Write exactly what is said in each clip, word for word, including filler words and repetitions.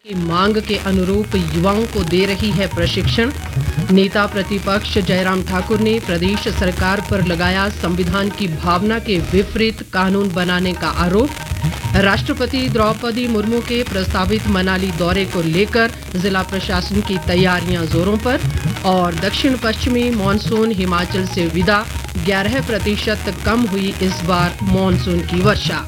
की मांग के अनुरूप युवाओं को दे रही है प्रशिक्षण। नेता प्रतिपक्ष जयराम ठाकुर ने प्रदेश सरकार पर लगाया संविधान की भावना के विपरीत कानून बनाने का आरोप। राष्ट्रपति द्रौपदी मुर्मू के प्रस्तावित मनाली दौरे को लेकर जिला प्रशासन की तैयारियां जोरों पर। और दक्षिण पश्चिमी मानसून हिमाचल से विदा, ग्यारह प्रतिशत कम हुई इस बार मानसून की वर्षा।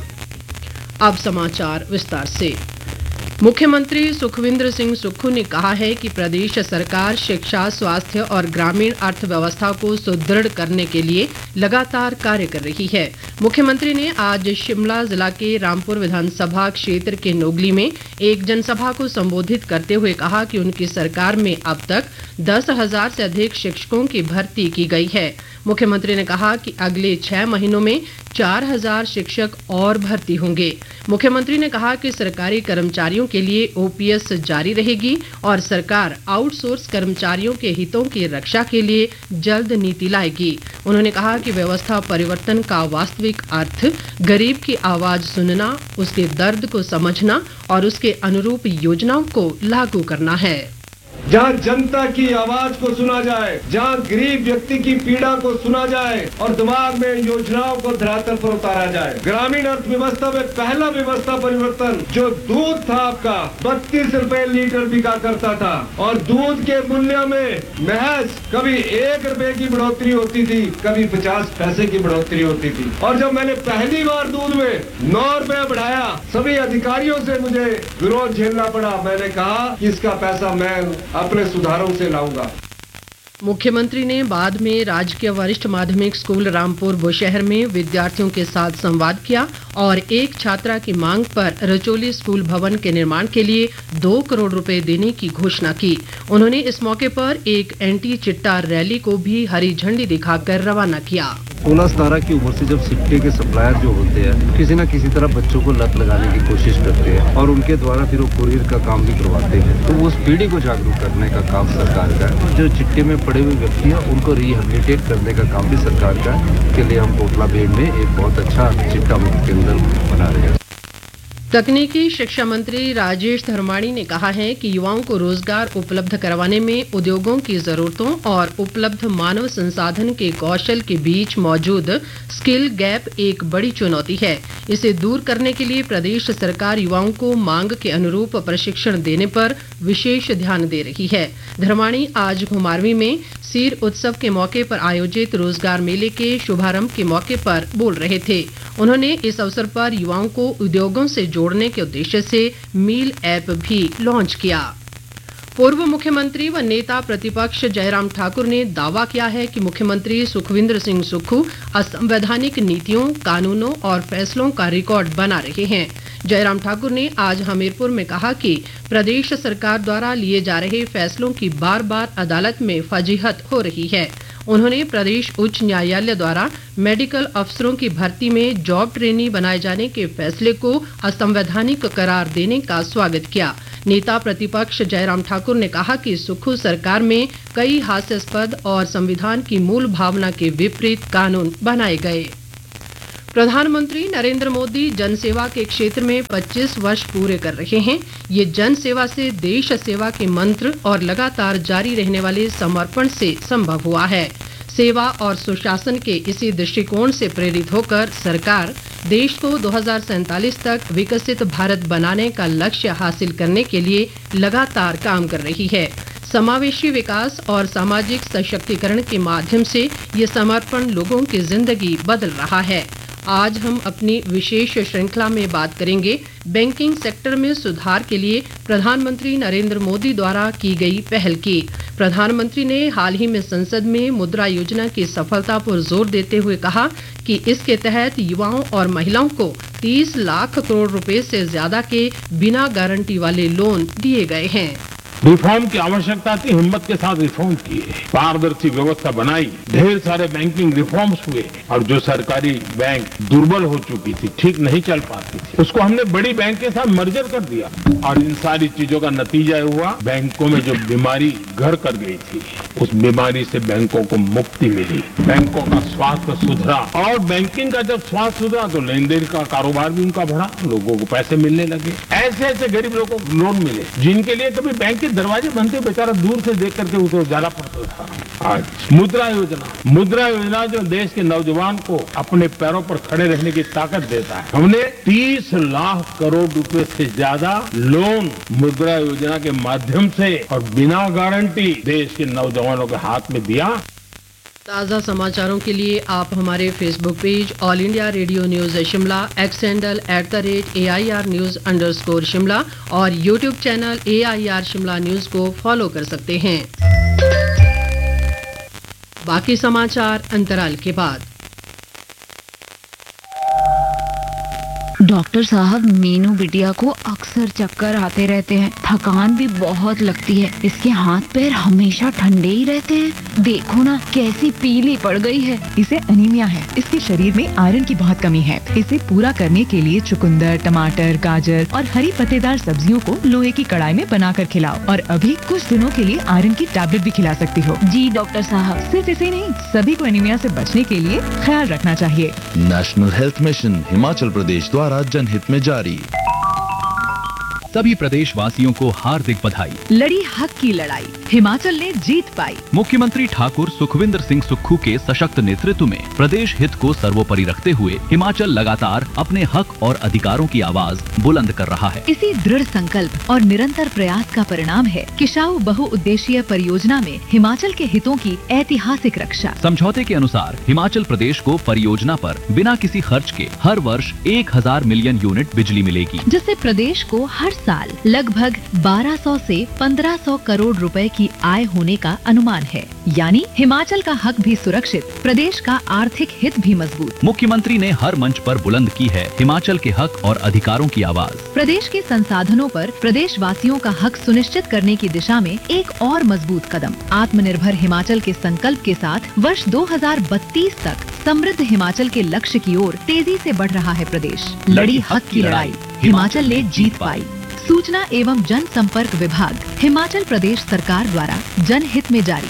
अब समाचार विस्तार से। मुख्यमंत्री सुखविंदर सिंह सुक्खू ने कहा है कि प्रदेश सरकार शिक्षा, स्वास्थ्य और ग्रामीण अर्थव्यवस्था को सुदृढ़ करने के लिए लगातार कार्य कर रही है। मुख्यमंत्री ने आज शिमला जिला के रामपुर विधानसभा क्षेत्र के नोगली में एक जनसभा को संबोधित करते हुए कहा कि उनकी सरकार में अब तक दस हजार से अधिक शिक्षकों की भर्ती की गई है। मुख्यमंत्री ने कहा कि अगले छह महीनों में चार हजार शिक्षक और भर्ती होंगे। मुख्यमंत्री ने कहा कि सरकारी कर्मचारियों के लिए ओपीएस जारी रहेगी और सरकार आउटसोर्स कर्मचारियों के हितों की रक्षा के लिए जल्द नीति लाएगी। उन्होंने कहा कि व्यवस्था परिवर्तन का वास्तविक अर्थ गरीब की आवाज सुनना, उसके दर्द को समझना और उसके अनुरूप योजनाओं को लागू करना है। जहाँ जनता की आवाज को सुना जाए, जहाँ गरीब व्यक्ति की पीड़ा को सुना जाए और दिमाग में योजनाओं को धरातल पर उतारा जाए। ग्रामीण अर्थव्यवस्था में पहला व्यवस्था परिवर्तन, जो दूध था आपका बत्तीस रुपए लीटर बिका करता था और दूध के मूल्य में महज कभी एक रुपए की बढ़ोतरी होती थी, कभी पचास पैसे की बढ़ोतरी होती थी। और जब मैंने पहली बार दूध में नौ रुपए बढ़ाया, सभी अधिकारियों से मुझे विरोध झेलना पड़ा। मैंने कहा कि इसका पैसा मैं अपने सुधारों से लाऊंगा। मुख्यमंत्री ने बाद में राजकीय वरिष्ठ माध्यमिक स्कूल रामपुर बुशहर में विद्यार्थियों के साथ संवाद किया और एक छात्रा की मांग पर रचोली स्कूल भवन के निर्माण के लिए दो करोड़ रुपए देने की घोषणा की। उन्होंने इस मौके पर एक एंटी चिट्टा रैली को भी हरी झंडी दिखाकर रवाना किया। सोलह सतारह की उम्र से जब सिक्के के सप्लायर जो होते हैं किसी न किसी तरह बच्चों को लत लगाने की कोशिश करते हैं और उनके द्वारा फिर वो कुरियर का काम भी करवाते हैं, तो उस पीढ़ी को जागरूक करने का काम सरकार का है। जो चिट्टे में पड़े हुए व्यक्ति हैं उनको रिहेबिलिटेट करने का काम भी सरकार का है। इसके लिए हम कोटला बेड़ में एक बहुत अच्छा चिट्टा मुक्त केंद्र बना रहे हैं। तकनीकी शिक्षा मंत्री राजेश धर्माणी ने कहा है कि युवाओं को रोजगार उपलब्ध करवाने में उद्योगों की जरूरतों और उपलब्ध मानव संसाधन के कौशल के बीच मौजूद स्किल गैप एक बड़ी चुनौती है। इसे दूर करने के लिए प्रदेश सरकार युवाओं को मांग के अनुरूप प्रशिक्षण देने पर विशेष ध्यान दे रही है। धर्माणी आज घुमारवीं में सीर उत्सव के मौके पर आयोजित रोजगार मेले के शुभारंभ के मौके पर बोल रहे थे। उन्होंने इस अवसर पर युवाओं को उद्योगों से जोड़ने के उद्देश्य से मील ऐप भी लॉन्च किया। पूर्व मुख्यमंत्री व नेता प्रतिपक्ष जयराम ठाकुर ने दावा किया है कि मुख्यमंत्री सुखविंदर सिंह सुक्खू असंवैधानिक नीतियों, कानूनों और फैसलों का रिकॉर्ड बना रहे हैं। जयराम ठाकुर ने आज हमीरपुर में कहा कि प्रदेश सरकार द्वारा लिए जा रहे फैसलों की बार बार अदालत में फजीहत हो रही है। उन्होंने प्रदेश उच्च न्यायालय द्वारा मेडिकल अफसरों की भर्ती में जॉब ट्रेनी बनाए जाने के फैसले को असंवैधानिक करार देने का स्वागत किया। नेता प्रतिपक्ष जयराम ठाकुर ने कहा कि सुक्खू सरकार में कई हास्यास्पद और संविधान की मूल भावना के विपरीत कानून बनाए गए। प्रधानमंत्री नरेंद्र मोदी जनसेवा के क्षेत्र में पच्चीस वर्ष पूरे कर रहे हैं। ये जन सेवा से देश सेवा के मंत्र और लगातार जारी रहने वाले समर्पण से संभव हुआ है। सेवा और सुशासन के इसी दृष्टिकोण से प्रेरित होकर सरकार देश को दो हज़ार सैंतालीस तक विकसित भारत बनाने का लक्ष्य हासिल करने के लिए लगातार काम कर रही है। समावेशी विकास और सामाजिक सशक्तिकरण के माध्यम से ये समर्पण लोगों की जिंदगी बदल रहा है। आज हम अपनी विशेष श्रृंखला में बात करेंगे बैंकिंग सेक्टर में सुधार के लिए प्रधानमंत्री नरेंद्र मोदी द्वारा की गई पहल की। प्रधानमंत्री ने हाल ही में संसद में मुद्रा योजना की सफलता पर जोर देते हुए कहा कि इसके तहत युवाओं और महिलाओं को तीस लाख करोड़ रुपए से ज्यादा के बिना गारंटी वाले लोन दिए गए हैं। रिफॉर्म की आवश्यकता थी, हिम्मत के साथ रिफॉर्म किए, पारदर्शी व्यवस्था बनाई, ढेर सारे बैंकिंग रिफॉर्म्स हुए और जो सरकारी बैंक दुर्बल हो चुकी थी, ठीक नहीं चल पाती थी, उसको हमने बड़ी बैंक के साथ मर्जर कर दिया और इन सारी चीजों का नतीजा हुआ बैंकों में जो बीमारी घर कर गई थी, उस बीमारी से बैंकों को मुक्ति मिली, बैंकों का स्वास्थ्य सुधरा और बैंकिंग का जब स्वास्थ्य सुधरा तो लेन देन का कारोबार भी उनका बढ़ा, लोगों को पैसे मिलने लगे। ऐसे ऐसे गरीब लोगों को लोन मिले जिनके लिए कभी बैंक के दरवाजे बनते बेचारा दूर से देख करके उसे जाना पड़ता था। आज मुद्रा योजना, मुद्रा योजना जो देश के नौजवान को अपने पैरों पर खड़े रहने की ताकत देता है, हमने तीस लाख करोड़ रुपए से ज्यादा लोन मुद्रा योजना के माध्यम से और बिना गारंटी देश के नौजवानों के हाथ में दिया। ताज़ा समाचारों के लिए आप हमारे Facebook page all India radio news Shimla, x handle at the rate A I R news under score Shimla और YouTube channel A I R Shimla news को फॉलो कर सकते हैं। बाकी समाचार अंतराल के बाद। डॉक्टर साहब, मीनू बिटिया को अक्सर चक्कर आते रहते हैं, थकान भी बहुत लगती है, इसके हाथ पैर हमेशा ठंडे ही रहते हैं। देखो ना कैसी पीली पड़ गई है। इसे अनीमिया है, इसके शरीर में आयरन की बहुत कमी है। इसे पूरा करने के लिए चुकंदर, टमाटर, गाजर और हरी पत्तेदार सब्जियों को लोहे की कढ़ाई में बनाकर खिलाओ और अभी कुछ दिनों के लिए आयरन की टैबलेट भी खिला सकती हो। जी डॉक्टर साहब। सिर्फ इसे नहीं, सभी को एनीमिया से बचने के लिए ख्याल रखना चाहिए। National health mission Himachal Pradesh द्वारा जनहित में जारी। सभी प्रदेशवासियों को हार्दिक बधाई। लड़ी हक की लड़ाई, हिमाचल ने जीत पाई। मुख्यमंत्री ठाकुर सुखविंदर सिंह सुक्खू के सशक्त नेतृत्व में प्रदेश हित को सर्वोपरि रखते हुए हिमाचल लगातार अपने हक और अधिकारों की आवाज बुलंद कर रहा है। इसी दृढ़ संकल्प और निरंतर प्रयास का परिणाम है किशाऊ बहुउद्देशीय परियोजना में हिमाचल के हितों की ऐतिहासिक रक्षा। समझौते के अनुसार हिमाचल प्रदेश को परियोजना पर बिना किसी खर्च के हर वर्ष एक हजार मिलियन यूनिट बिजली मिलेगी, जिससे प्रदेश को हर साल लगभग बारह सौ से पंद्रह सौ करोड़ रुपए की आय होने का अनुमान है। यानी हिमाचल का हक भी सुरक्षित, प्रदेश का आर्थिक हित भी मजबूत। मुख्यमंत्री ने हर मंच पर बुलंद की है हिमाचल के हक और अधिकारों की आवाज। प्रदेश के संसाधनों पर प्रदेश वासियों का हक सुनिश्चित करने की दिशा में एक और मजबूत कदम। आत्मनिर्भर हिमाचल के संकल्प के साथ वर्ष दो हजार बत्तीस तक समृद्ध हिमाचल के लक्ष्य की ओर तेजी से बढ़ रहा है प्रदेश। लड़ी हक की लड़ाई, हिमाचल ने जीत पाई। सूचना एवं जनसंपर्क विभाग, हिमाचल प्रदेश सरकार द्वारा जनहित में जारी।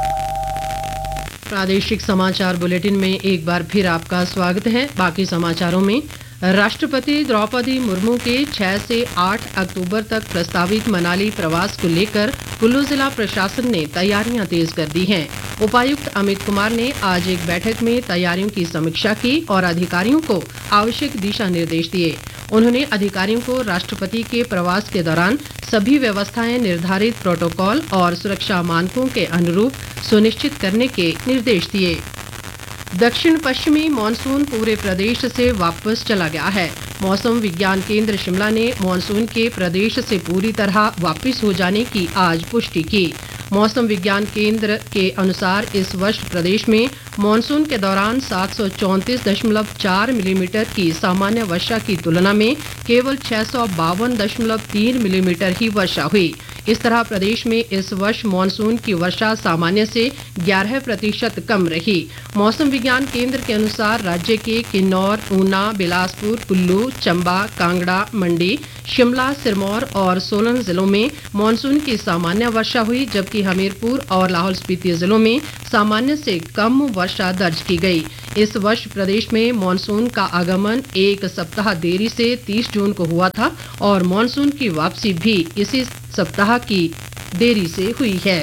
प्रादेशिक समाचार बुलेटिन में एक बार फिर आपका स्वागत है। बाकी समाचारों में राष्ट्रपति द्रौपदी मुर्मू के छह से आठ अक्टूबर तक प्रस्तावित मनाली प्रवास को लेकर कुल्लू जिला प्रशासन ने तैयारियां तेज कर दी हैं। उपायुक्त अमित कुमार ने आज एक बैठक में तैयारियों की समीक्षा की और अधिकारियों को आवश्यक दिशा निर्देश दिए। उन्होंने अधिकारियों को राष्ट्रपति के प्रवास के दौरान सभी व्यवस्थाएं निर्धारित प्रोटोकॉल और सुरक्षा मानकों के अनुरूप सुनिश्चित करने के निर्देश दिए। दक्षिण पश्चिमी मानसून पूरे प्रदेश से वापस चला गया है। मौसम विज्ञान केंद्र शिमला ने मानसून के प्रदेश से पूरी तरह वापस हो जाने की आज पुष्टि की। मौसम विज्ञान केंद्र के अनुसार इस वर्ष प्रदेश में मानसून के दौरान सात सौ चौंतीस दशमलव चार मिलीमीटर की सामान्य वर्षा की तुलना में केवल छह सौ बावन दशमलव तीन मिलीमीटर ही वर्षा हुई। इस तरह प्रदेश में इस वर्ष मानसून की वर्षा सामान्य से ग्यारह प्रतिशत कम रही। मौसम विज्ञान केंद्र के अनुसार राज्य के किन्नौर, ऊना, बिलासपुर, कुल्लू, चंबा, कांगड़ा, मंडी, शिमला, सिरमौर और सोलन जिलों में मानसून की सामान्य वर्षा हुई, जबकि हमीरपुर और लाहौल स्पीति जिलों में सामान्य से कम वर्षा दर्ज की गई। इस वर्ष प्रदेश में मानसून का आगमन एक सप्ताह देरी से तीस जून को हुआ था और मानसून की वापसी भी इसी सप्ताह की देरी से हुई है।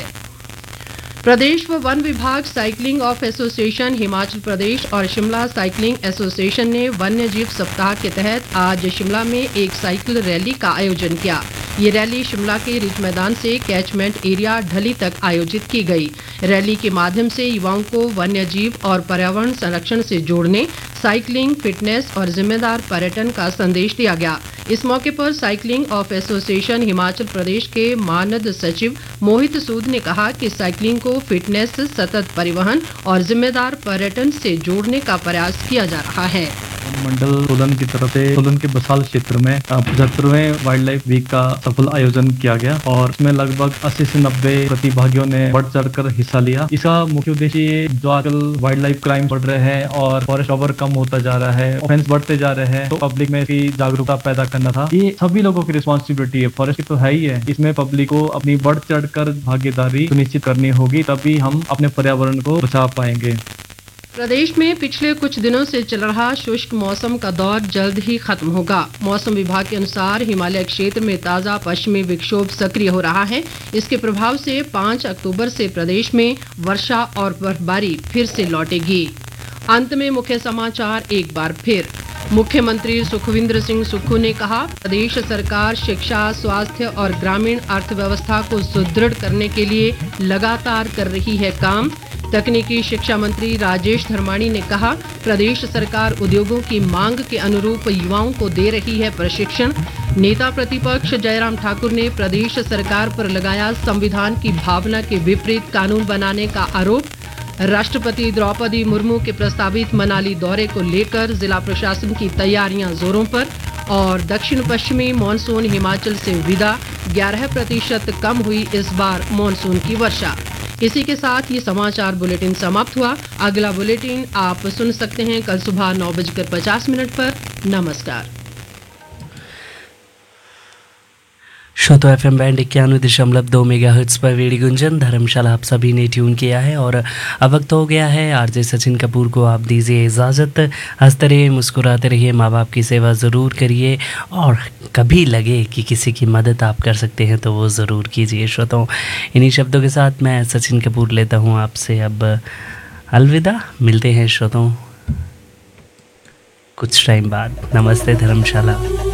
प्रदेश व वन विभाग, cycling of association Himachal Pradesh और शिमला साइकिलिंग एसोसिएशन ने वन्य जीव सप्ताह के तहत आज शिमला में एक साइकिल रैली का आयोजन किया। ये रैली शिमला के रिज मैदान से कैचमेंट एरिया ढली तक आयोजित की गई। रैली के माध्यम से युवाओं को वन्य जीव और पर्यावरण संरक्षण से जोड़ने, साइकिलिंग, फिटनेस और जिम्मेदार पर्यटन का संदेश दिया गया। इस मौके पर cycling of association Himachal Pradesh के मानद सचिव मोहित सूद ने कहा कि साइकिलिंग को फिटनेस, सतत परिवहन और जिम्मेदार पर्यटन से जोड़ने का प्रयास किया जा रहा है। मंडल सोलन की तरफ से सोलन के बसाल क्षेत्र में पचहत्तरवें वाइल्ड लाइफ वीक का सफल आयोजन किया गया और इसमें लगभग अस्सी से नब्बे प्रतिभागियों ने बढ़ चढ़कर हिस्सा लिया। इसका मुख्य उद्देश्य ये जो आजकल वाइल्ड लाइफ क्राइम बढ़ रहे हैं और फॉरेस्ट कवर कम होता जा रहा है, ऑफेंस बढ़ते जा रहे हैं, तो पब्लिक में इसकी जागरूकता पैदा करना था। ये सभी लोगों की रिस्पॉन्सिबिलिटी है, फॉरेस्ट की तो है ही है, इसमें पब्लिक को अपनी बढ़ चढ़कर भागीदारी सुनिश्चित करनी होगी, तभी हम अपने पर्यावरण को बचा पाएंगे। प्रदेश में पिछले कुछ दिनों से चल रहा शुष्क मौसम का दौर जल्द ही खत्म होगा। मौसम विभाग के अनुसार हिमालय क्षेत्र में ताजा पश्चिमी विक्षोभ सक्रिय हो रहा है। इसके प्रभाव से पाँच अक्टूबर से प्रदेश में वर्षा और बर्फबारी फिर से लौटेगी। अंत में मुख्य समाचार एक बार फिर। मुख्यमंत्री सुखविंदर सिंह सुक्खू ने कहा, प्रदेश सरकार शिक्षा, स्वास्थ्य और ग्रामीण अर्थव्यवस्था को सुदृढ़ करने के लिए लगातार कर रही है काम। तकनीकी शिक्षा मंत्री राजेश धर्माणी ने कहा, प्रदेश सरकार उद्योगों की मांग के अनुरूप युवाओं को दे रही है प्रशिक्षण। नेता प्रतिपक्ष जयराम ठाकुर ने प्रदेश सरकार पर लगाया संविधान की भावना के विपरीत कानून बनाने का आरोप। राष्ट्रपति द्रौपदी मुर्मू के प्रस्तावित मनाली दौरे को लेकर जिला प्रशासन की तैयारियां जोरों पर। और दक्षिण पश्चिमी मानसून हिमाचल से विदा, ग्यारह प्रतिशत कम हुई इस बार मानसून की वर्षा। इसी के साथ ये समाचार बुलेटिन समाप्त हुआ। अगला बुलेटिन आप सुन सकते हैं कल सुबह नौ बजकर पचास मिनट पर। नमस्कार। श्रोतो एफ एम बैंड इक्यानवे दशमलव दो मेगा हर्ट्स पर वेड़ी गुंजन धर्मशाला आप सभी ने ट्यून किया है और अब वक्त हो गया है आरजे सचिन कपूर को आप दीजिए इजाज़त। हंसते रहिए, मुस्कुराते रहिए, माँ बाप की सेवा ज़रूर करिए और कभी लगे कि किसी की मदद आप कर सकते हैं तो वो ज़रूर कीजिए। श्रोतो इन्हीं शब्दों के साथ मैं सचिन कपूर लेता हूँ आपसे अब अलविदा। मिलते हैं श्रोतो कुछ टाइम बाद। नमस्ते धर्मशाला।